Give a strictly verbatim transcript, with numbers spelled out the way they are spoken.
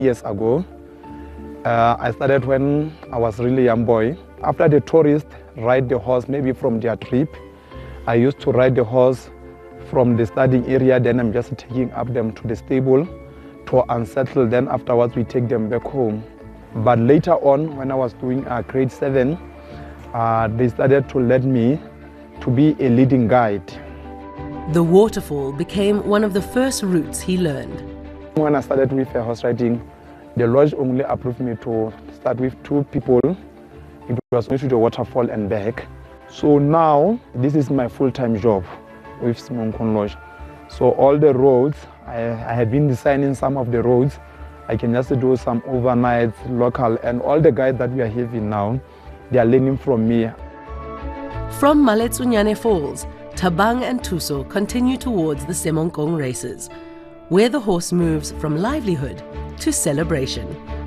years ago. Uh, I started when I was really young boy. After the tourists ride the horse, maybe from their trip, I used to ride the horse from the starting area, then I'm just taking up them to the stable to unsettle, then afterwards we take them back home. But later on, when I was doing uh, grade seven, uh, they started to let me to be a leading guide. The waterfall became one of the first routes he learned. When I started with uh, horse riding, the lodge only approved me to start with two people. It was only to the waterfall and back. So now, this is my full-time job with Simonkon Lodge. So all the roads, I, I had been designing some of the roads. I can just do some overnights, local, and all the guides that we are having now, they are learning from me. From Maletsunyane Falls, Thabang and Thuso continue towards the Semonkong races, where the horse moves from livelihood to celebration.